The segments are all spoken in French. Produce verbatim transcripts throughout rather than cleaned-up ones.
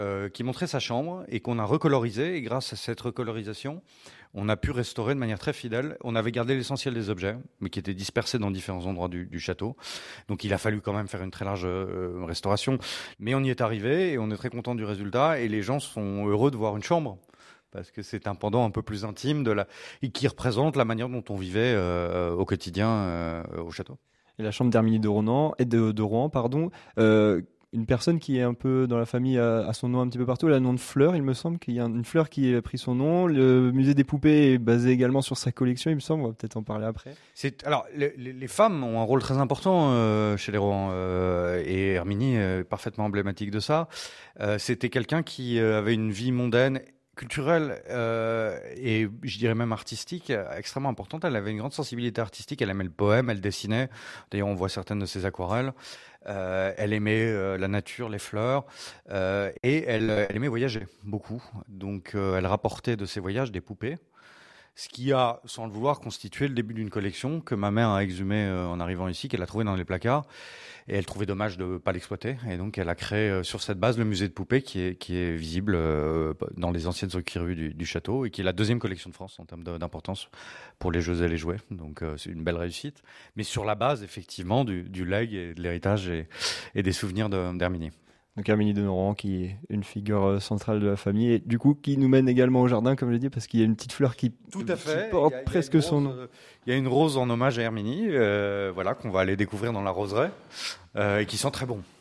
euh, qui montrait sa chambre et qu'on a recolorisé. Et grâce à cette recolorisation, on a pu restaurer de manière très fidèle. On avait gardé l'essentiel des objets, mais qui étaient dispersés dans différents endroits du, du château. Donc il a fallu quand même faire une très large euh, restauration. Mais on y est arrivé et on est très content du résultat. Et les gens sont heureux de voir une chambre, parce que c'est un pendant un peu plus intime de la, et qui représente la manière dont on vivait euh, au quotidien euh, au château. Et la chambre d'Herminie de Rouen, et de, de Rouen, pardon. Euh, une personne qui est un peu dans la famille a, a son nom un petit peu partout, elle a le nom de Fleur, il me semble qu'il y a une fleur qui a pris son nom. Le musée des poupées est basé également sur sa collection, il me semble, on va peut-être en parler après. C'est, alors, les, les femmes ont un rôle très important euh, chez les Rouen, euh, et Herminie est parfaitement emblématique de ça. Euh, c'était quelqu'un qui avait une vie mondaine, culturelle euh, et je dirais même artistique extrêmement importante. Elle avait une grande sensibilité artistique, elle aimait le poème, elle dessinait. D'ailleurs, on voit certaines de ses aquarelles. Euh, elle aimait euh, la nature, les fleurs, euh, et elle, elle aimait voyager beaucoup. Donc, euh, elle rapportait de ses voyages des poupées, ce qui a, sans le vouloir, constitué le début d'une collection que ma mère a exhumée euh, en arrivant ici, qu'elle a trouvée dans les placards. Et elle trouvait dommage de ne pas l'exploiter. Et donc, elle a créé euh, sur cette base le musée de poupées qui est, qui est visible euh, dans les anciennes écuries du, du château et qui est la deuxième collection de France en termes de, d'importance pour les jeux et les jouets. Donc, euh, c'est une belle réussite. Mais sur la base, effectivement, du, du legs et de l'héritage et, et des souvenirs de, d'Herminie. Donc Herminie de Rouen qui est une figure centrale de la famille et du coup qui nous mène également au jardin, comme je l'ai dit, parce qu'il y a une petite fleur qui, Tout à fait. qui porte il y a, il y a presque rose, son nom. Euh, il y a une rose en hommage à Herminie, euh, voilà, qu'on va aller découvrir dans la roseraie euh, et qui sent très bon.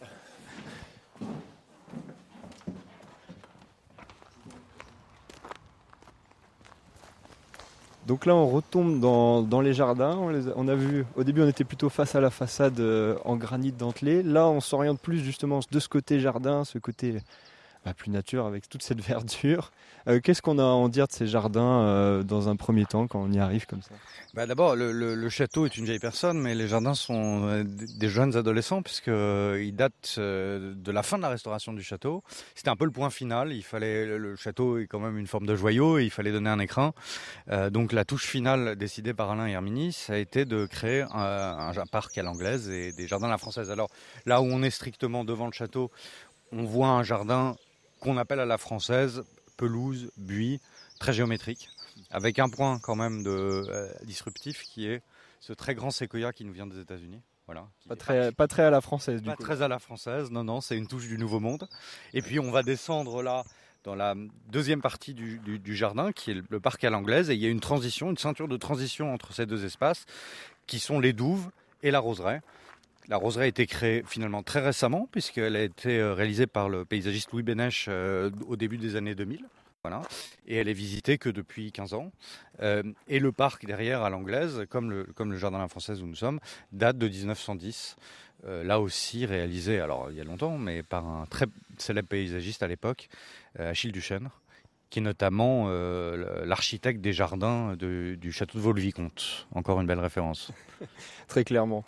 Donc là, on retombe dans, dans les jardins. On, les a, on a vu, au début, on était plutôt face à la façade euh, en granit dentelé. Là, on s'oriente plus justement de ce côté jardin, ce côté bah, plus nature avec toute cette verdure. Euh, qu'est-ce qu'on a à en dire de ces jardins euh, dans un premier temps quand on y arrive comme ça ? Bah d'abord, le, le, le château est une vieille personne, mais les jardins sont euh, des jeunes adolescents puisqu'ils euh, datent euh, de la fin de la restauration du château. C'était un peu le point final. Il fallait, le, le château est quand même une forme de joyau et il fallait donner un écrin. Euh, donc la touche finale décidée par Alain et Herminie, ça a été de créer un, un, un parc à l'anglaise et des jardins à la française. Alors là où on est strictement devant le château, on voit un jardin qu'on appelle à la française, pelouse, buis, très géométrique, avec un point quand même de, euh, disruptif qui est ce très grand séquoia qui nous vient des États-Unis. Voilà, pas, très, pas très à la française du pas coup. Pas très à la française, non, non, c'est une touche du Nouveau Monde. Et puis on va descendre là dans la deuxième partie du, du, du jardin qui est le parc à l'anglaise et il y a une transition, une ceinture de transition entre ces deux espaces qui sont les douves et la roseraie. La roseraie a été créée finalement très récemment puisqu'elle a été réalisée par le paysagiste Louis Bénèche euh, au début des années deux mille. Voilà. Et elle est visitée que depuis quinze ans. Euh, et le parc derrière à l'anglaise, comme le, comme le jardin à la française où nous sommes, date de dix-neuf cent dix. Euh, là aussi réalisé, alors il y a longtemps, mais par un très célèbre paysagiste à l'époque, euh, Achille Duchesne, qui est notamment euh, l'architecte des jardins de, du château de Vaux-le-Vicomte. Encore une belle référence. Très clairement.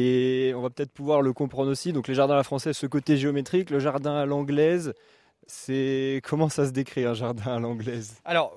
Et on va peut-être pouvoir le comprendre aussi. Donc les jardins à la française, ce côté géométrique, le jardin à l'anglaise, c'est comment ça se décrit un jardin à l'anglaise ? Alors,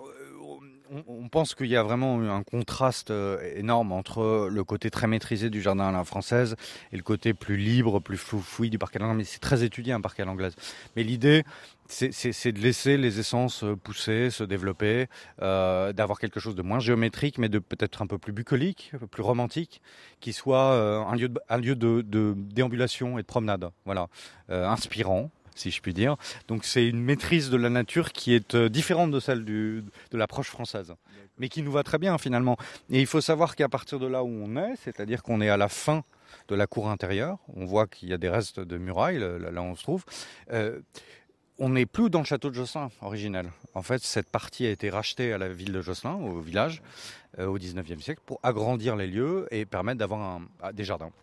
on, on pense qu'il y a vraiment un contraste énorme entre le côté très maîtrisé du jardin à la française et le côté plus libre, plus fouillis du parc à l'anglaise. Mais c'est très étudié un parc à l'anglaise. Mais l'idée, c'est, c'est, c'est de laisser les essences pousser, se développer, euh, d'avoir quelque chose de moins géométrique, mais de peut-être un peu plus bucolique, un peu plus romantique, qui soit euh, un lieu, de, un lieu de, de déambulation et de promenade. Voilà, euh, inspirant, si je puis dire. Donc c'est une maîtrise de la nature qui est euh, différente de celle du, de l'approche française, mais qui nous va très bien finalement. Et il faut savoir qu'à partir de là où on est, c'est-à-dire qu'on est à la fin de la cour intérieure, on voit qu'il y a des restes de murailles, là, là où on se trouve, euh, on n'est plus dans le château de Josselin originel. En fait, cette partie a été rachetée à la ville de Josselin, au village, euh, au dix-neuvième siècle, pour agrandir les lieux et permettre d'avoir un, des jardins.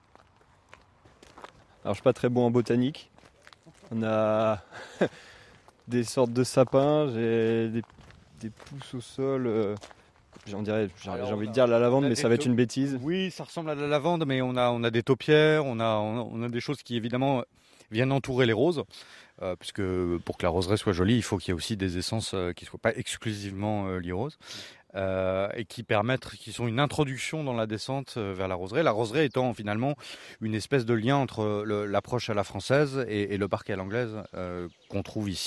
Alors je suis pas très bon en botanique. On a des sortes de sapins, j'ai des, des pousses au sol. Euh, j'en dirais, j'ai, j'ai envie de dire la lavande, mais ça va être une bêtise. Oui, ça ressemble à la lavande, mais on a, on a des taupières, on a, on a des choses qui évidemment viennent entourer les roses. Euh, puisque pour que la roseraie soit jolie, il faut qu'il y ait aussi des essences euh, qui ne soient pas exclusivement euh, liées aux roses. euh, et qui permettent, qui sont une introduction dans la descente euh, vers la roseraie. La roseraie étant finalement une espèce de lien entre le- l'approche à la française et, et le parc à l'anglaise euh, qu'on trouve ici.